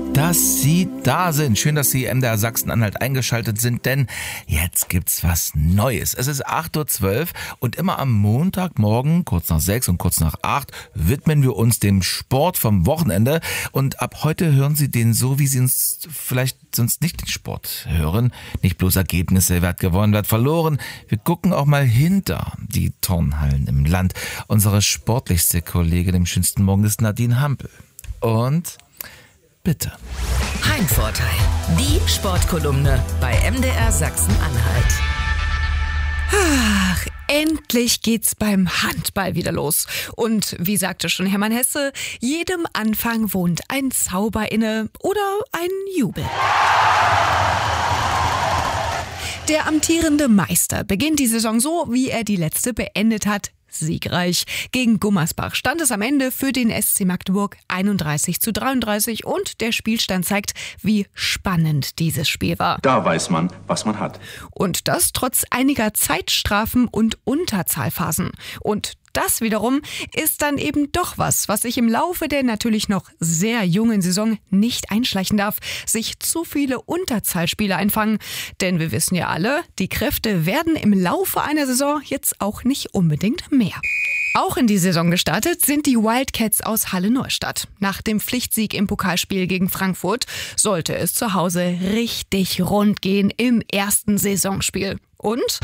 Schön, dass Sie da sind. Schön, dass Sie MDR Sachsen-Anhalt eingeschaltet sind, denn jetzt gibt's was Neues. Es ist 8.12 Uhr und immer am Montagmorgen, kurz nach 6 und kurz nach 8, widmen wir uns dem Sport vom Wochenende. Und ab heute hören Sie den so, wie Sie uns vielleicht sonst nicht den Sport hören. Nicht bloß Ergebnisse, wer hat gewonnen, wer hat verloren. Wir gucken auch mal hinter die Turnhallen im Land. Unsere sportlichste Kollegin im schönsten Morgen ist Nadine Hampel. Und bitte. Heimvorteil, die Sportkolumne bei MDR Sachsen-Anhalt. Ach, endlich geht's beim Handball wieder los. Und wie sagte schon Hermann Hesse, jedem Anfang wohnt ein Zauber inne oder ein Jubel. Der amtierende Meister beginnt die Saison so, wie er die letzte beendet hat. Siegreich. Gegen Gummersbach stand es am Ende für den SC Magdeburg 31:33 und der Spielstand zeigt, wie spannend dieses Spiel war. Da weiß man, was man hat. Und das trotz einiger Zeitstrafen und Unterzahlphasen. Und das wiederum ist dann eben doch was sich im Laufe der natürlich noch sehr jungen Saison nicht einschleichen darf, sich zu viele Unterzahlspiele einfangen. Denn wir wissen ja alle, die Kräfte werden im Laufe einer Saison jetzt auch nicht unbedingt mehr. Auch in die Saison gestartet sind die Wildcats aus Halle-Neustadt. Nach dem Pflichtsieg im Pokalspiel gegen Frankfurt sollte es zu Hause richtig rund gehen im ersten Saisonspiel. Und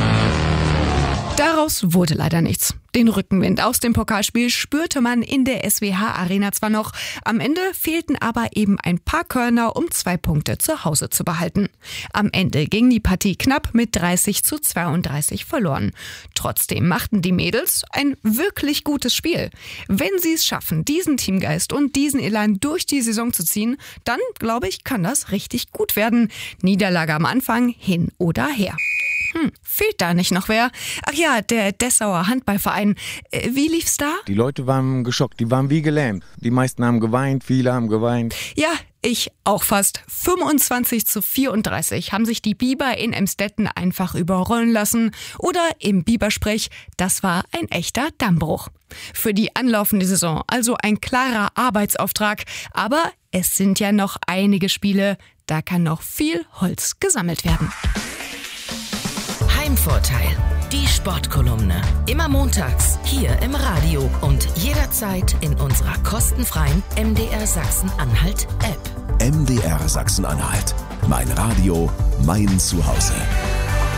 daraus wurde leider nichts. Den Rückenwind aus dem Pokalspiel spürte man in der SWH-Arena zwar noch, am Ende fehlten aber eben ein paar Körner, um 2 Punkte zu Hause zu behalten. Am Ende ging die Partie knapp mit 30:32 verloren. Trotzdem machten die Mädels ein wirklich gutes Spiel. Wenn sie es schaffen, diesen Teamgeist und diesen Elan durch die Saison zu ziehen, dann, glaube ich, kann das richtig gut werden. Niederlage am Anfang, hin oder her. Fehlt da nicht noch wer? Ach ja, der Dessauer Handballverein. Wie lief's da? Die Leute waren geschockt, die waren wie gelähmt. Die meisten haben geweint, viele haben geweint. Ja, ich auch fast. 25:34 haben sich die Biber in Emstetten einfach überrollen lassen. Oder im Bibersprech, das war ein echter Dammbruch. Für die anlaufende Saison also ein klarer Arbeitsauftrag. Aber es sind ja noch einige Spiele, da kann noch viel Holz gesammelt werden. Heimvorteil, die Sportkolumne. Immer montags hier im Radio und jederzeit in unserer kostenfreien MDR Sachsen-Anhalt App. MDR Sachsen-Anhalt. Mein Radio, mein Zuhause.